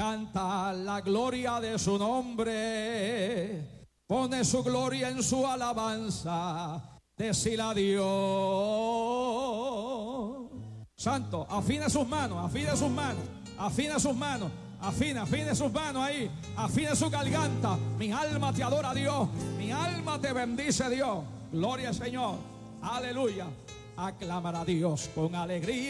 canta la gloria de su nombre, pone su gloria en su alabanza, decila a Dios. Santo, afina sus manos, afina sus manos, afina sus manos, afine sus manos ahí, afine su garganta. Mi alma te adora, Dios, mi alma te bendice, Dios. Gloria al Señor, aleluya. Aclamar a Dios con alegría.